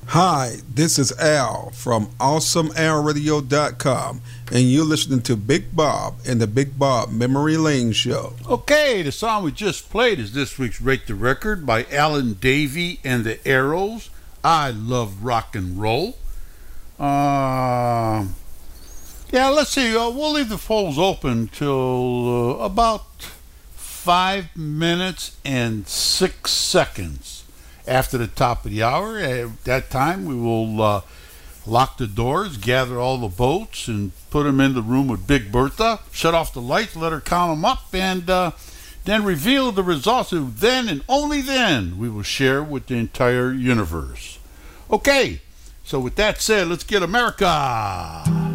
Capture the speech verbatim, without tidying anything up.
Hi, this is Al from awesome al radio dot com, and you're listening to Big Bob and the Big Bob Memory Lane Show. Okay, the song we just played is this week's Rate the Record by Alan Davey and the Arrows. I love rock and roll. Uh, yeah, let's see. Uh, we'll leave the polls open till uh, about five minutes and six seconds. After the top of the hour, at that time, we will uh, lock the doors, gather all the votes, and put them in the room with Big Bertha, shut off the lights, let her count them up, and uh, then reveal the results. And then and only then we will share with the entire universe. Okay, so with that said, let's get America.